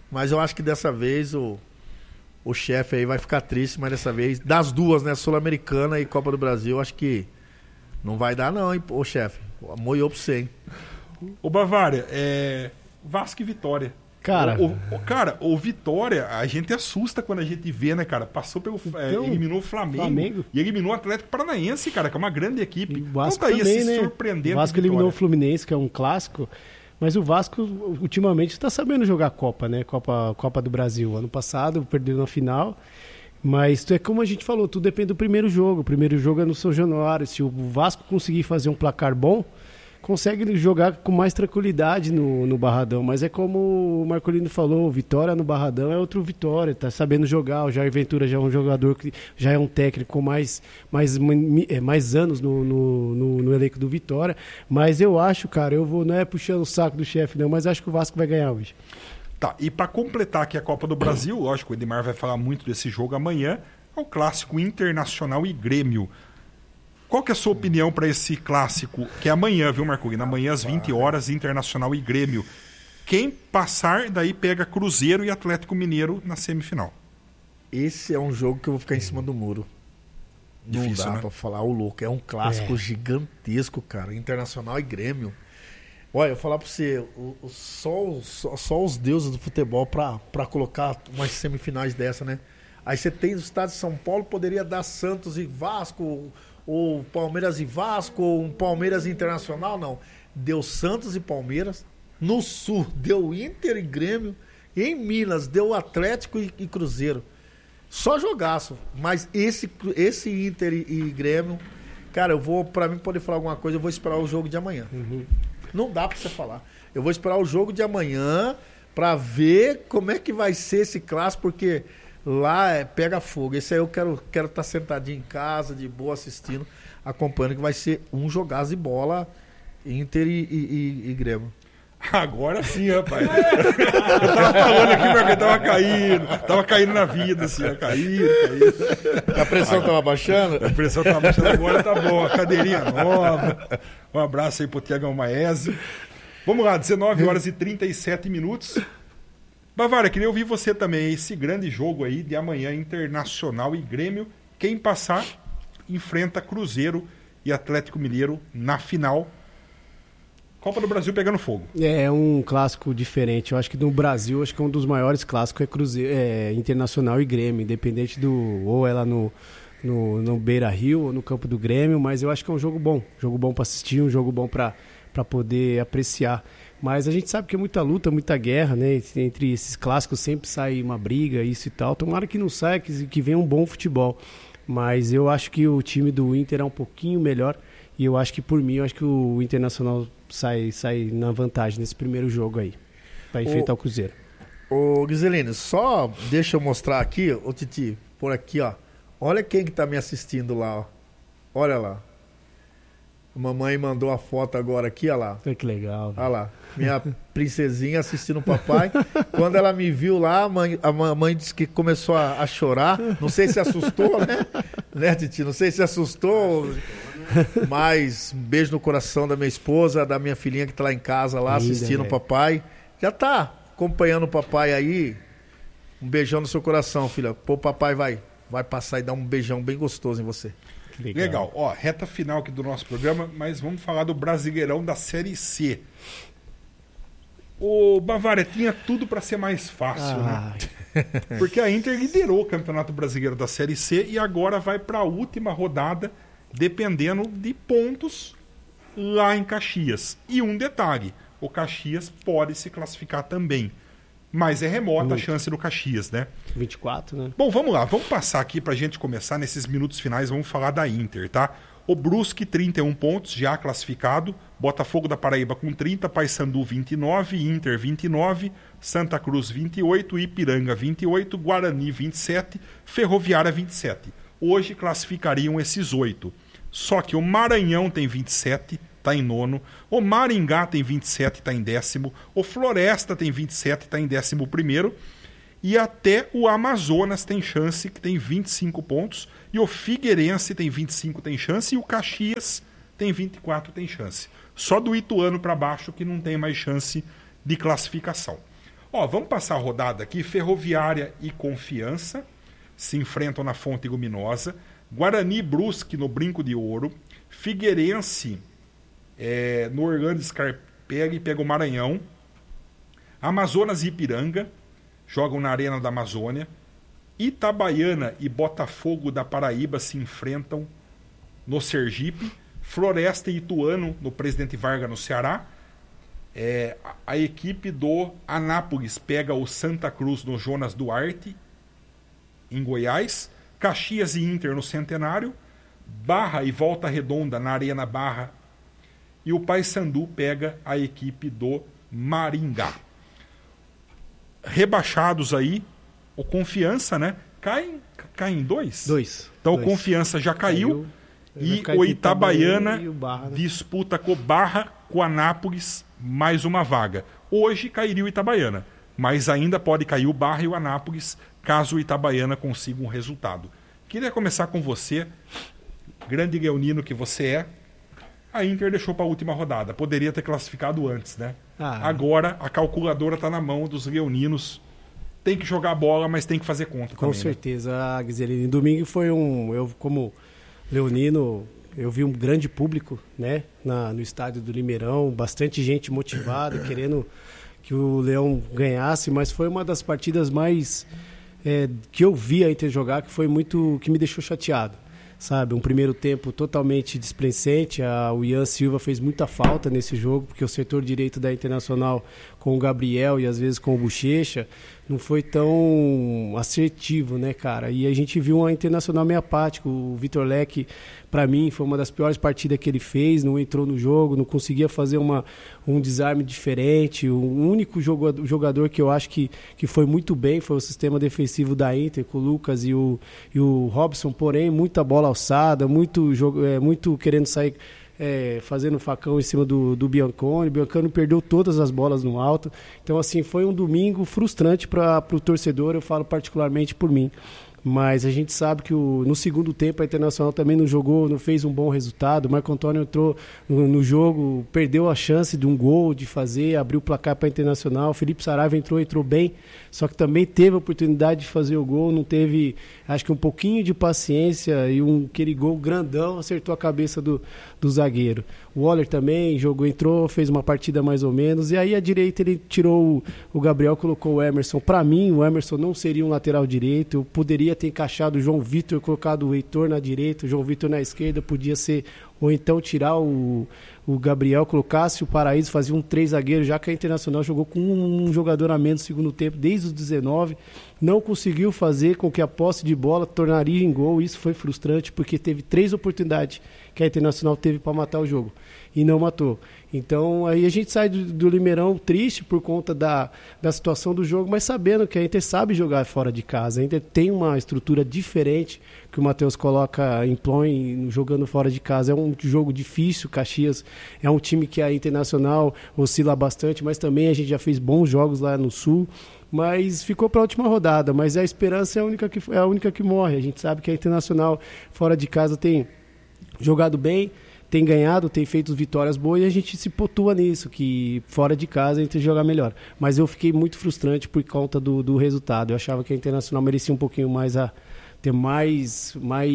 Mas eu acho que dessa vez o chefe aí vai ficar triste, mas dessa vez, das duas, né? Sul-Americana e Copa do Brasil, acho que não vai dar não, hein, ô chefe. Moiou pra você, hein? Ô Bavária, Vasco e Vitória. Cara, o Vitória, a gente assusta quando a gente vê, né, cara? Passou pelo. Eliminou o Flamengo e eliminou o Atlético Paranaense, cara, que é uma grande equipe. O Vasco então tá aí também, esse né? surpreendente. O Vasco eliminou o Fluminense, que é um clássico. Mas o Vasco, ultimamente, está sabendo jogar Copa, né? Copa do Brasil. Ano passado, perdeu na final. Mas é como a gente falou, tudo depende do primeiro jogo. O primeiro jogo é no São Januário. Se o Vasco conseguir fazer um placar bom, consegue jogar com mais tranquilidade no Barradão. Mas é como o Marcolino falou, Vitória no Barradão é outro Vitória, tá sabendo jogar. O Jair Ventura já é um jogador que já é um técnico com mais anos no elenco do Vitória. Mas eu acho, cara, não é puxando o saco do chefe não, mas acho que o Vasco vai ganhar hoje. Tá, e para completar aqui a Copa do Brasil, lógico, o Edmar vai falar muito desse jogo amanhã, é o clássico Internacional e Grêmio. Qual que é a sua opinião para esse clássico, que é amanhã, viu, Marcolino? Amanhã às 20 horas, Internacional e Grêmio. Quem passar, daí pega Cruzeiro e Atlético Mineiro na semifinal. Esse é um jogo que eu vou ficar em cima do muro. Difícil, não dá, né? pra falar o louco. É um clássico gigantesco, cara. Internacional e Grêmio. Olha, eu vou falar pra você, só os deuses do futebol pra colocar umas semifinais dessa, né? Aí você tem o estado de São Paulo, poderia dar Santos e Vasco, ou Palmeiras e Vasco, ou um Palmeiras Internacional, não. Deu Santos e Palmeiras. No Sul, deu Inter e Grêmio. Em Minas, deu Atlético e Cruzeiro. Só jogaço. Mas esse Inter e Grêmio, cara, pra mim poder falar alguma coisa, eu vou esperar o jogo de amanhã. Não dá pra você falar. Eu vou esperar o jogo de amanhã pra ver como é que vai ser esse clássico, porque lá pega fogo. Esse aí eu quero estar sentadinho em casa, de boa, assistindo, acompanhando, que vai ser um jogaço de bola Inter e Grêmio. Agora sim, rapaz. Eu tava falando aqui, porque tava caindo na vida, assim, caindo. A pressão tava baixando? A pressão tava baixando, agora tá bom, a cadeirinha nova. Um abraço aí pro Tiagão Maese. Vamos lá, 19 horas e 37 minutos. Bavária, queria ouvir você também, esse grande jogo aí de amanhã, Internacional e Grêmio. Quem passar, enfrenta Cruzeiro e Atlético Mineiro na final. Copa do Brasil pegando fogo. É um clássico diferente. Eu acho que no Brasil, acho que um dos maiores clássicos é Cruzeiro, Internacional e Grêmio, independente ou ela no Beira-Rio ou no campo do Grêmio, mas eu acho que é um jogo bom para assistir, um jogo bom para poder apreciar. Mas a gente sabe que é muita luta, muita guerra, né? Entre esses clássicos sempre sai uma briga, isso e tal. Tomara que não saia, que venha um bom futebol. Mas eu acho que o time do Inter é um pouquinho melhor. E eu acho que, por mim, eu acho que o Internacional sai na vantagem nesse primeiro jogo aí, para enfrentar o Cruzeiro. Ô, Guizelino, só deixa eu mostrar aqui, ô Titi, por aqui, ó. Olha quem que tá me assistindo lá, ó. Olha lá. A mamãe mandou a foto agora aqui, ó lá. Que legal. Olha lá, minha princesinha assistindo o papai. Quando ela me viu lá, a mãe disse que começou a chorar. Não sei se assustou, né, Titi? Não sei se assustou. Mas um beijo no coração da minha esposa, da minha filhinha que tá lá em casa, lá assistindo o papai. Já tá acompanhando o papai aí. Um beijão no seu coração, filha. Pô, o papai vai passar e dar um beijão bem gostoso em você. Legal. Ó, reta final aqui do nosso programa, mas vamos falar do Brasileirão da Série C. O Bavária tinha tudo para ser mais fácil, né? Porque a Inter liderou o Campeonato Brasileiro da Série C e agora vai para a última rodada, dependendo de pontos lá em Caxias. E um detalhe, o Caxias pode se classificar também. Mas é remota a chance do Caxias, né? 24, né? Bom, vamos lá. Vamos passar aqui pra gente começar nesses minutos finais. Vamos falar da Inter, tá? O Brusque, 31 pontos, já classificado. Botafogo da Paraíba com 30, Paysandu 29, Inter 29, Santa Cruz 28, Ipiranga 28, Guarani 27, Ferroviária 27. Hoje classificariam esses 8. Só que o Maranhão tem 27, está em 9º. O Maringá tem 27, está em 10º. O Floresta tem 27, está em 11º. E até o Amazonas tem chance, que tem 25 pontos. E o Figueirense tem 25, tem chance. E o Caxias tem 24, tem chance. Só do Ituano para baixo que não tem mais chance de classificação. Vamos passar a rodada aqui. Ferroviária e Confiança se enfrentam na Fonte Luminosa. Guarani e Brusque no Brinco de Ouro. Figueirense no Orlando Scarpelli pega o Maranhão. Amazonas e Ipiranga jogam na Arena da Amazônia. Itabaiana e Botafogo da Paraíba se enfrentam no Sergipe. Floresta e Ituano no Presidente Vargas no Ceará. A equipe do Anápolis pega o Santa Cruz no Jonas Duarte em Goiás. Caxias e Inter no Centenário. Barra e Volta Redonda na Arena Barra. E o Paysandu pega a equipe do Maringá. Rebaixados aí, o Confiança, né? Cai em dois? Então o Confiança já caiu. E o Itabaiana e o Barra, né? Disputa com o Barra, com o Anápolis, mais uma vaga. Hoje cairia o Itabaiana, mas ainda pode cair o Barra e o Anápolis, caso o Itabaiana consiga um resultado. Queria começar com você, grande leonino que você é. A Inter deixou para a última rodada. Poderia ter classificado antes, né? Agora a calculadora está na mão dos leoninos. Tem que jogar bola, mas tem que fazer conta também. Com certeza, né? Giselino. Domingo foi eu, como leonino, eu vi um grande público, né? No estádio do Limeirão. Bastante gente motivada, querendo que o Leão ganhasse. Mas foi uma das partidas mais que eu vi a Inter jogar, que me deixou chateado. Sabe, um primeiro tempo totalmente displicente. O Ian Silva fez muita falta nesse jogo, porque o setor direito da Internacional, com o Gabriel e às vezes com o Bochecha, não foi tão assertivo, né, cara? E a gente viu uma Internacional meio apática. O Vitor Leque, para mim, foi uma das piores partidas que ele fez, não entrou no jogo, não conseguia fazer um desarme diferente. O único jogador que eu acho que foi muito bem foi o sistema defensivo da Inter, com o Lucas e o Robson, porém, muita bola alçada, muito querendo sair fazendo facão em cima do Bianconi. O Bianconi perdeu todas as bolas no alto. Então, assim, foi um domingo frustrante para o torcedor, eu falo particularmente por mim. Mas a gente sabe que no segundo tempo a Internacional também não fez um bom resultado. O Marco Antônio entrou no jogo, perdeu a chance de um gol, de abriu o placar para a Internacional. O Felipe Saraiva entrou bem, só que também teve a oportunidade de fazer o gol, não teve, acho que um pouquinho de paciência, e aquele gol grandão acertou a cabeça do zagueiro. O Waller também entrou, fez uma partida mais ou menos, e aí à direita ele tirou o Gabriel, colocou o Emerson. Para mim, o Emerson não seria um lateral direito, eu poderia ter encaixado o João Vitor, colocado o Heitor na direita, o João Vitor na esquerda, podia ser, ou então tirar o Gabriel, colocasse o Paraíso, fazia um 3 zagueiros, já que a Internacional jogou com um jogador a menos no segundo tempo, desde os 19, não conseguiu fazer com que a posse de bola tornaria em gol. Isso foi frustrante, porque teve 3 oportunidades que a Internacional teve para matar o jogo e não matou. Então aí a gente sai do Limeirão triste por conta da situação do jogo, mas sabendo que a Inter sabe jogar fora de casa. A Inter tem uma estrutura diferente que o Matheus impõe jogando fora de casa. É um jogo difícil. Caxias é um time que a Internacional oscila bastante, mas também a gente já fez bons jogos lá no Sul. Mas ficou para a última rodada. Mas a esperança é a única que morre. A gente sabe que a Internacional fora de casa tem jogado bem, tem ganhado, tem feito vitórias boas, e a gente se pontua nisso, que fora de casa a gente jogar melhor. Mas eu fiquei muito frustrante por conta do resultado. Eu achava que a Internacional merecia um pouquinho mais ter mais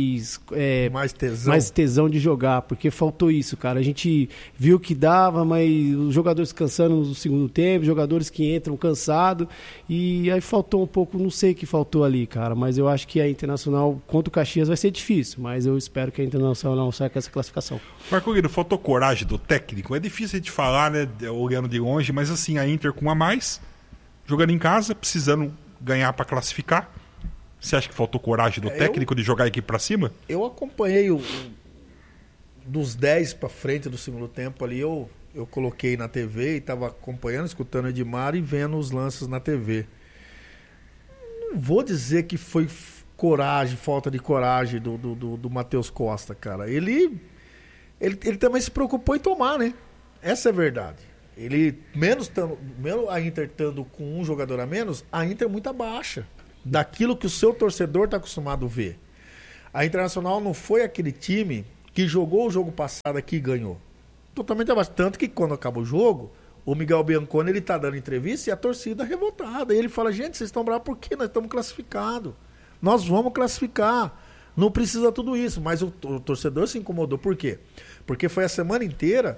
tesão de jogar, porque faltou isso, cara. A gente viu que dava, mas os jogadores cansando no segundo tempo, jogadores que entram cansados, e aí faltou um pouco, não sei o que faltou ali, cara, mas eu acho que a Internacional contra o Caxias vai ser difícil, mas eu espero que a Internacional não saia com essa classificação. Marco Guido, faltou coragem do técnico? É difícil de falar, né, olhando de longe, mas assim, a Inter com a mais, jogando em casa, precisando ganhar para classificar. Você acha que faltou coragem do técnico de jogar a equipe pra cima? Eu acompanhei dos 10 pra frente do segundo tempo ali, eu coloquei na TV e tava acompanhando, escutando o Edmar e vendo os lances na TV. Não vou dizer que foi falta de coragem do Matheus Costa, cara. Ele também se preocupou em tomar, né? Essa é a verdade. Ele, mesmo a Inter estando com um jogador a menos, a Inter é muito abaixo daquilo que o seu torcedor está acostumado a ver. A Internacional não foi aquele time que jogou o jogo passado aqui e ganhou. Totalmente abaixo. Tanto que quando acaba o jogo, o Miguel Bianconi, ele tá dando entrevista e a torcida revoltada. E ele fala, gente, vocês estão bravos por quê? Nós estamos classificados. Nós vamos classificar. Não precisa tudo isso. Mas o torcedor se incomodou. Por quê? Porque foi a semana inteira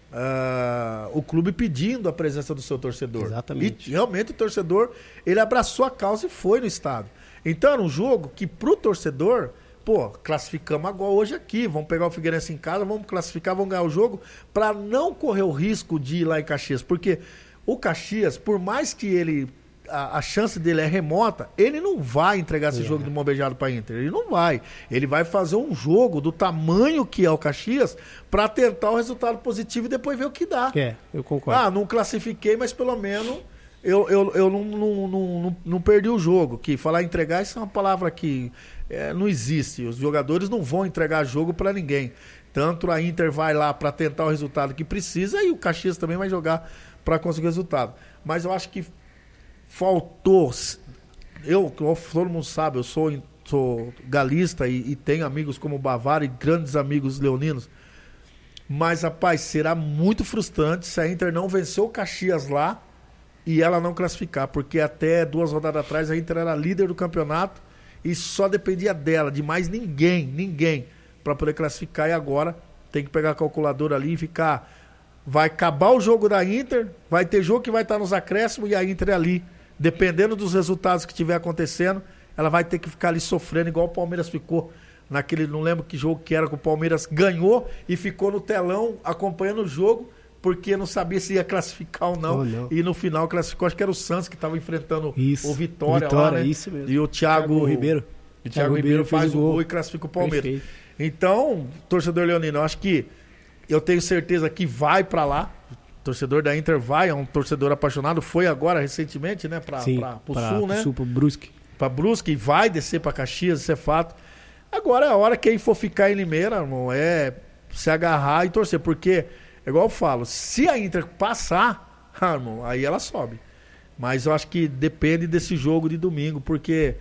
o clube pedindo a presença do seu torcedor. Exatamente. E realmente o torcedor, ele abraçou a causa e foi no estádio. Então era um jogo que pro torcedor, classificamos agora hoje aqui, vamos pegar o Figueirense em casa, vamos classificar, vamos ganhar o jogo, para não correr o risco de ir lá em Caxias. Porque o Caxias, por mais que ele... A chance dele é remota, ele não vai entregar esse jogo de mão beijada para Inter. Ele não vai. Ele vai fazer um jogo do tamanho que é o Caxias para tentar o resultado positivo e depois ver o que dá. Eu concordo. Não classifiquei, mas pelo menos eu não perdi o jogo. Que falar entregar, isso é uma palavra que não existe. Os jogadores não vão entregar jogo para ninguém. Tanto a Inter vai lá para tentar o resultado que precisa e o Caxias também vai jogar para conseguir o resultado. Mas eu acho que faltou, todo mundo sabe, eu sou galista e tenho amigos como o Bavário e grandes amigos leoninos, mas rapaz, será muito frustrante se a Inter não vencer o Caxias lá e ela não classificar, porque até 2 rodadas atrás a Inter era líder do campeonato e só dependia dela, de mais ninguém para poder classificar, e agora tem que pegar a calculadora ali e ficar, vai acabar o jogo da Inter, vai ter jogo que vai estar nos acréscimos e a Inter ali, dependendo dos resultados que estiver acontecendo, ela vai ter que ficar ali sofrendo, igual o Palmeiras ficou naquele, não lembro que jogo que era, que o Palmeiras ganhou e ficou no telão acompanhando o jogo, porque não sabia se ia classificar ou não. E no final classificou, acho que era o Santos que estava enfrentando o Vitória lá, né? Isso mesmo. E o Thiago Ribeiro. O Thiago Ribeiro faz o gol e classifica o Palmeiras. Perfeito. Então, torcedor leonino, eu acho que eu tenho certeza que vai para lá. O torcedor da Inter vai, é um torcedor apaixonado, foi agora recentemente, né, para o Sul, né? Sul, pro Brusque. Para Brusque, e vai descer para Caxias, isso é fato. Agora é a hora quem for ficar em Limeira, não é se agarrar e torcer, porque, igual eu falo, se a Inter passar, irmão, aí ela sobe. Mas eu acho que depende desse jogo de domingo, porque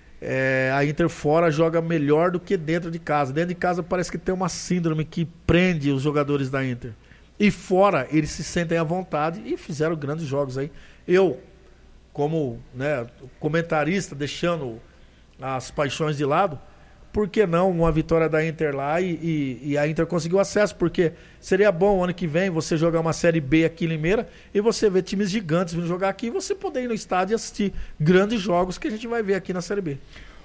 a Inter fora joga melhor do que dentro de casa. Dentro de casa parece que tem uma síndrome que prende os jogadores da Inter. E fora, eles se sentem à vontade e fizeram grandes jogos aí. Eu, como comentarista, deixando as paixões de lado, por que não uma vitória da Inter lá e a Inter conseguiu acesso? Porque seria bom ano que vem você jogar uma Série B aqui em Limeira e você ver times gigantes vindo jogar aqui e você poder ir no estádio e assistir grandes jogos que a gente vai ver aqui na Série B.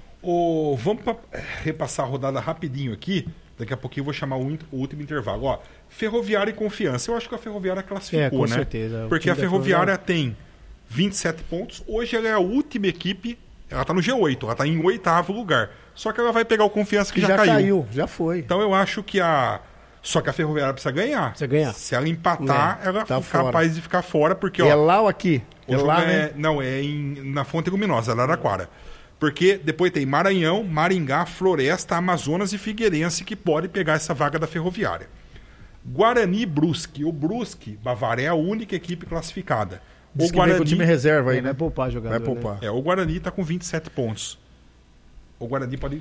Vamos repassar a rodada rapidinho aqui. Daqui a pouquinho eu vou chamar o último intervalo. Ferroviária e Confiança. Eu acho que a Ferroviária classificou, com né? certeza. Porque a Ferroviária tem 27 pontos. Hoje ela é a última equipe. Ela tá no G8, ela tá em 8º lugar. Só que ela vai pegar o Confiança que já caiu. Já foi. Então eu acho que Só que a Ferroviária precisa ganhar. Se ela empatar, ela tá capaz de ficar fora. Porque, é lá ou aqui? Lá, né? Não, na Fonte Luminosa, Araraquara. Porque depois tem Maranhão, Maringá, Floresta, Amazonas e Figueirense que pode pegar essa vaga da Ferroviária. Guarani e Brusque. O Brusque, Bavária, é a única equipe classificada. O Guarani, o time reserva aí, né? Vai poupar jogador. Vai poupar. O Guarani está com 27 pontos. O Guarani pode...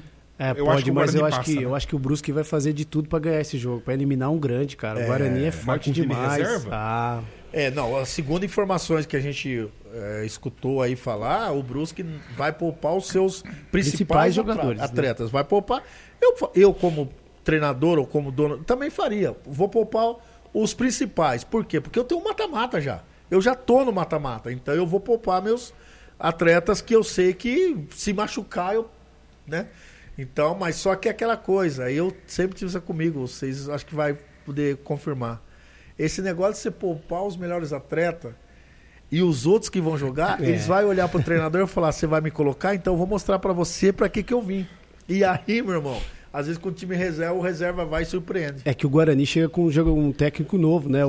eu acho que o Brusque vai fazer de tudo para ganhar esse jogo, para eliminar um grande, cara. O Guarani é forte demais. Reserva? As segundo informações que a gente escutou aí falar, o Brusque vai poupar os seus principais jogadores, atletas. Né? Vai poupar. Eu como treinador ou como dono, também faria. Vou poupar os principais. Por quê? Porque eu tenho um mata-mata já. Eu já tô no mata-mata. Então eu vou poupar meus atletas que eu sei que se machucar, né? Então, mas só que é aquela coisa, eu sempre tive isso comigo, vocês acho que vai poder confirmar. Esse negócio de você poupar os melhores atletas e os outros que vão jogar, eles vão olhar pro treinador e falar, você vai me colocar? Então eu vou mostrar pra você pra que eu vim. E aí, meu irmão, às vezes com o time reserva, o reserva vai e surpreende. É que o Guarani chega com um técnico novo, né?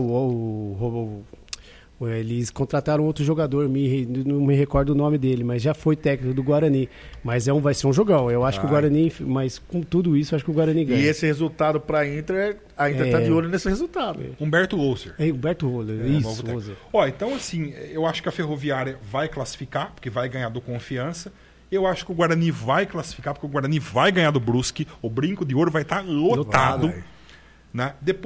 Eles contrataram outro jogador, não me recordo o nome dele, mas já foi técnico do Guarani. Mas vai ser um jogão. Eu acho que o Guarani, mas com tudo isso, acho que o Guarani ganha. E esse resultado para a Inter tá de olho nesse resultado. Humberto Louser. Humberto Louser, isso. Então, assim, eu acho que a Ferroviária vai classificar, porque vai ganhar do Confiança. Eu acho que o Guarani vai classificar, porque o Guarani vai ganhar do Brusque. O Brinco de Ouro vai estar lotado. Né? Depois